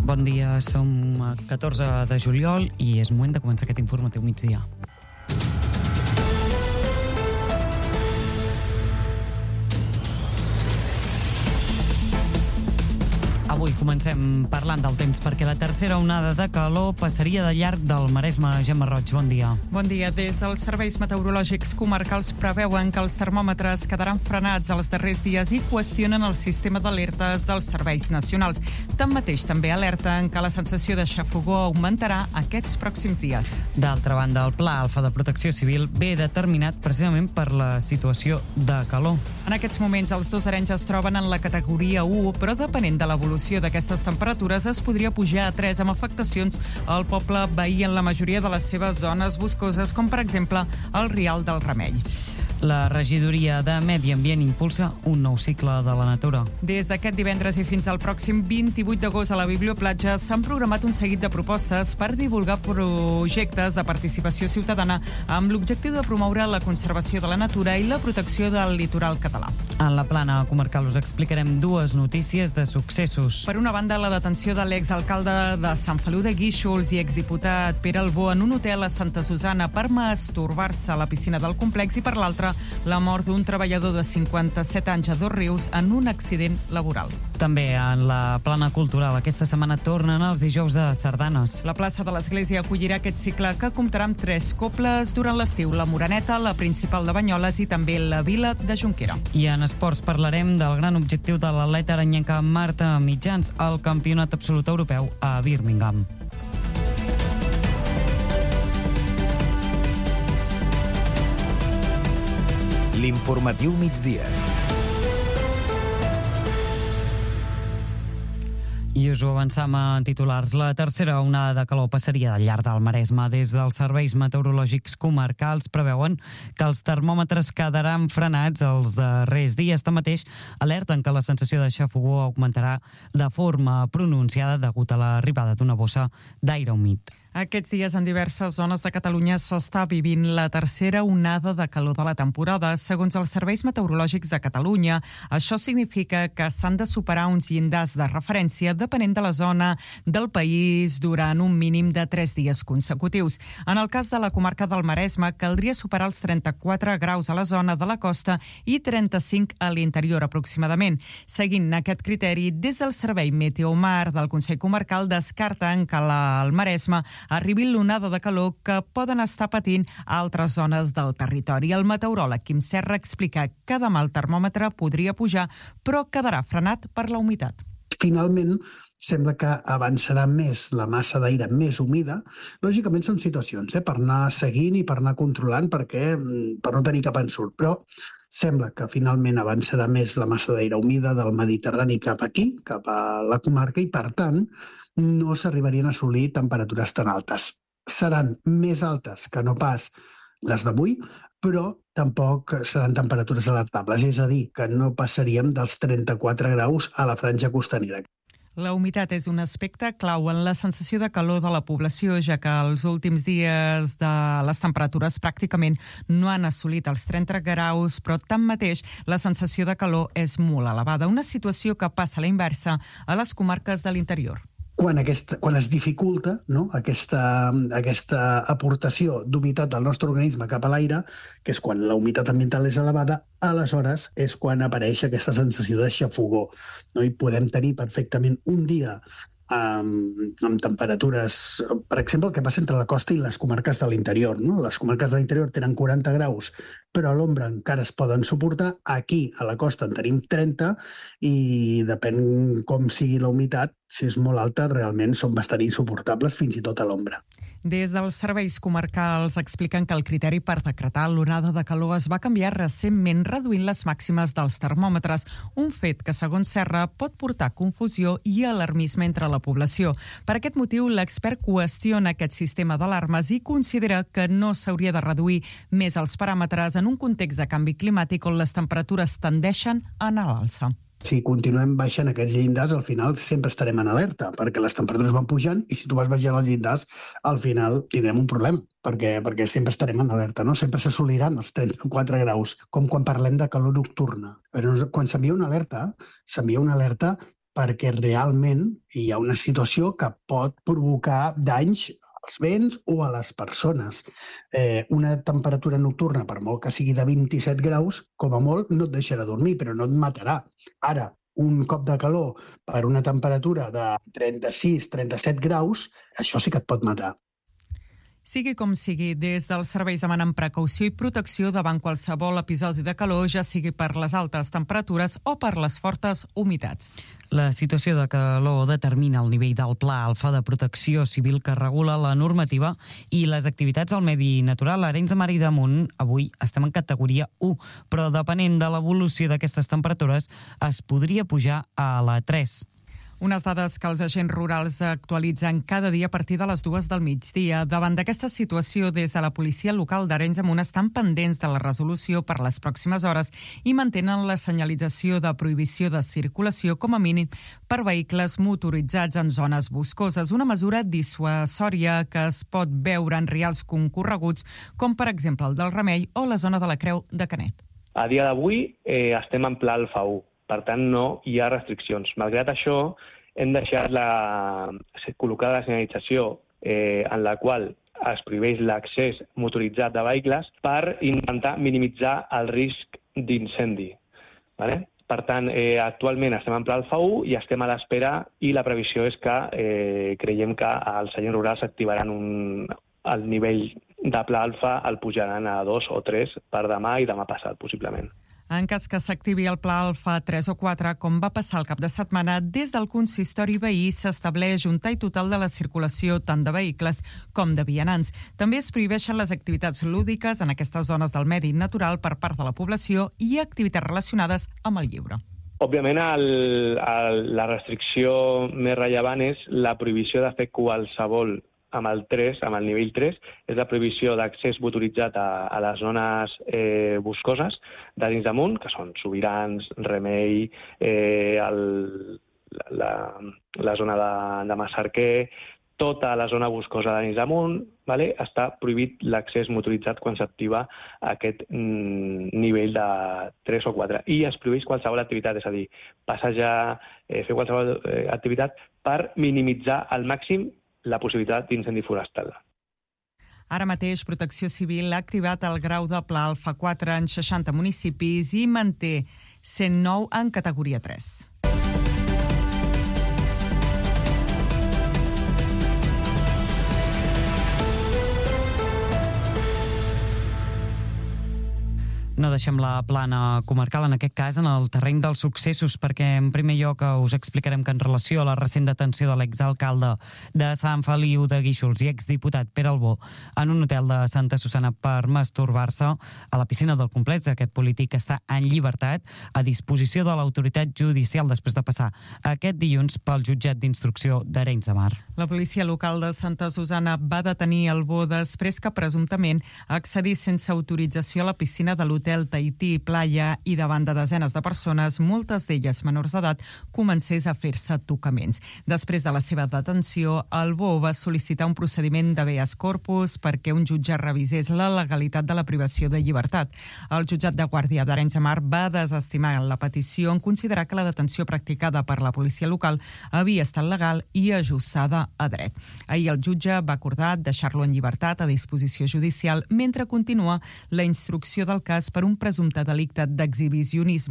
Bon dia, som a 14 de juliol i és moment de començar aquest informatiu migdia. Avui comencem parlant del temps perquè la tercera onada de calor passaria de llarg del Maresme. Gemma Roig, bon dia. Bon dia. Des dels serveis meteorològics comarcals preveuen que els termòmetres quedaran frenats els darrers dies i qüestionen el sistema d'alertes dels serveis nacionals. Tanmateix, també alerten que la sensació de xafogor augmentarà aquests pròxims dies. D'altra banda, el Pla Alfa de Protecció Civil ve determinat precisament per la situació de calor. En aquests moments, els dos Arenys es troben en la categoria 1, però depenent de l'evolució d'aquestes temperatures es podria pujar a 3 amb afectacions al poble veí en la majoria de les seves zones boscoses, com per exemple el Rial del Remei. La regidoria de Medi Ambient impulsa un nou cicle de la natura. Des d'aquest divendres i fins al pròxim 28 d'agost a la Biblioplatja s'han programat un seguit de propostes per divulgar projectes de participació ciutadana amb l'objectiu de promoure la conservació de la natura i la protecció del litoral català. En la plana comarcal us explicarem dues notícies de successos. Per una banda, la detenció de l'exalcalde de Sant Feliu de Guíxols i exdiputat Pere Albó en un hotel a Santa Susana per masturbar-se a la piscina del complex, i per l'altra, la mort d'un treballador de 57 anys a Dosrius en un accident laboral. També en la plana cultural aquesta setmana tornen els dijous de sardanes. La plaça de l'Església acollirà aquest cicle que comptarà amb 3 cobles durant l'estiu: la Moreneta, la Principal de Banyoles i també la Vila de Jonquera. I en esports parlarem del gran objectiu de l'atleta aranyenca Marta Mitjans al Campionat Absolut Europeu a Birmingham. L'informatiu migdia. I us ho avançam en titulars. La tercera onada de calor passaria del llarg del Maresme. Des dels serveis meteorològics comarcals preveuen que els termòmetres quedaran frenats els darrers dies. Tanmateix, alerten que la sensació de xafogor augmentarà de forma pronunciada degut a l'arribada d'una bossa d'aire humit. Aquests dies en diverses zones de Catalunya s'està vivint la tercera onada de calor de la temporada. Segons els serveis meteorològics de Catalunya, això significa que s'han de superar uns llindars de referència depenent de la zona del país durant un mínim de 3 dies consecutius. En el cas de la comarca del Maresme, caldria superar els 34 graus a la zona de la costa i 35 a l'interior aproximadament. Seguint aquest criteri, des del Servei Meteomar del Consell Comarcal descarten que al Maresme arribi l'onada de calor que poden estar patint a altres zones del territori. El meteoròleg Quim Serra explica que demà el termòmetre podria pujar, però quedarà frenat per la humitat. Finalment, sembla que avançarà més la massa d'aire més humida. Lògicament són situacions per anar seguint i per anar controlant per no tenir cap ensurt, però sembla que finalment avançarà més la massa d'aire humida del Mediterrani cap aquí, cap a la comarca, i per tant no s'arribarien a assolir temperatures tan altes. Seran més altes que no pas les d'avui, però tampoc seran temperatures alertables, és a dir, que no passaríem dels 34 graus a la franja costanera. La humitat és un aspecte clau en la sensació de calor de la població, ja que els últims dies les temperatures pràcticament no han assolit els 30 graus, però tanmateix la sensació de calor és molt elevada, una situació que passa a la inversa a les comarques de l'interior. Quan es dificulta, no, aquesta aportació d'humitat del nostre organisme cap a l'aire, que és quan la humitat ambiental és elevada, aleshores és quan apareix aquesta sensació de xafogor. No? I podem tenir perfectament un dia amb temperatures, per exemple, el que passa entre la costa i les comarques de l'interior. No? Les comarques de l'interior tenen 40 graus, però a l'ombra encara es poden suportar. Aquí, a la costa, en tenim 30 i depèn com sigui la humitat, si és molt alta, realment són bastant insuportables, fins i tot a l'ombra. Des dels serveis comarcals expliquen que el criteri per decretar l'onada de calor es va canviar recentment reduint les màximes dels termòmetres, un fet que, segons Serra, pot portar confusió i alarmisme entre la població. Per aquest motiu, l'expert qüestiona aquest sistema d'alarmes i considera que no s'hauria de reduir més els paràmetres en un context de canvi climàtic on les temperatures tendeixen a anar a l'alça. Si continuem baixant aquests llindars, al final sempre estarem en alerta, perquè les temperatures van pujant i si tu vas baixant els llindars, al final tindrem un problema, perquè sempre estarem en alerta, no? Sempre s'assoliran els 34 graus, com quan parlem de calor nocturna. Però quan s'envia una alerta perquè realment hi ha una situació que pot provocar danys als béns o a les persones. Una temperatura nocturna, per molt que sigui de 27 graus, com a molt no et deixarà dormir, però no et matarà. Ara, un cop de calor per una temperatura de 36-37 graus, això sí que et pot matar. Sigui com sigui, des dels serveis demanen precaució i protecció davant qualsevol episodi de calor, ja sigui per les altes temperatures o per les fortes humitats. La situació de calor determina el nivell del Pla Alfa de Protecció Civil que regula la normativa i les activitats al medi natural. A Arenys de Mar i de Munt, avui estem en categoria 1, però depenent de l'evolució d'aquestes temperatures es podria pujar a la 3. Unes dades que els agents rurals actualitzen cada dia a partir de les 2 del migdia. Davant d'aquesta situació, des de la policia local d'Arenys de Munt estan pendents de la resolució per les pròximes hores i mantenen la senyalització de prohibició de circulació com a mínim per vehicles motoritzats en zones boscoses, una mesura dissuasòria que es pot veure en rials concorreguts com per exemple el del Remei o la zona de la Creu de Canet. A dia d'avui estem en pla alfa 1. Per tant, no hi ha restriccions. Malgrat això, hem deixat col·locada la senyalització en la qual es prohibeix l'accés motoritzat de vehicles per intentar minimitzar el risc d'incendi. Vale? Per tant, actualment estem en pla alfa 1 i estem a l'espera i la previsió és que creiem que els agents rurals activaran el nivell de pla alfa, el pujaran a 2 o 3 per demà i demà passat, possiblement. En cas que s'activi el Pla Alfa 3 o 4, com va passar el cap de setmana, des del consistori veí s'estableix un tall total de la circulació tant de vehicles com de vianants. També es prohibeixen les activitats lúdiques en aquestes zones del medi natural per part de la població i activitats relacionades amb el lleure. Òbviament, la restricció més rellevant és la prohibició de fer qualsevol amb el nivell 3, és la prohibició d'accés motoritzat a les zones boscoses de dins de Munt, que són Sobirans, Remei, la zona de Massarquer, tota la zona boscosa de dins de Munt, vale? Està prohibit l'accés motoritzat quan s'activa aquest nivell de 3 o 4. I es prohibeix qualsevol activitat, és a dir, passejar, fer qualsevol activitat per minimitzar al màxim la possibilitat d'incendi forestal. Ara mateix, Protecció Civil ha activat el grau de Pla Alfa 4 en 60 municipis i manté 109 en categoria 3. No deixem la plana comarcal, en aquest cas, en el terreny dels successos, perquè en primer lloc us explicarem que en relació a la recent detenció de l'exalcalde de Sant Feliu de Guíxols i exdiputat Pere Albó en un hotel de Santa Susanna per masturbar-se a la piscina del complex, aquest polític està en llibertat a disposició de l'autoritat judicial després de passar aquest dilluns pel jutjat d'instrucció d'Arenys de Mar. La policia local de Santa Susanna va detenir Albó després que presumptament accedís sense autorització a la piscina de l'hotel Tahití Playa i davant de desenes de persones, moltes d'elles menors d'edat, comencés a fer-se tocaments. Després de la seva detenció, Albó va sol·licitar un procediment d'habeas corpus perquè un jutge revisés la legalitat de la privació de llibertat. El jutjat de guàrdia d'Arenys de Mar va desestimar la petició en considerar que la detenció practicada per la policia local havia estat legal i ajustada a dret. Ahir el jutge va acordar deixar-lo en llibertat a disposició judicial mentre continua la instrucció del cas per un presumpte delicte d'exhibicionisme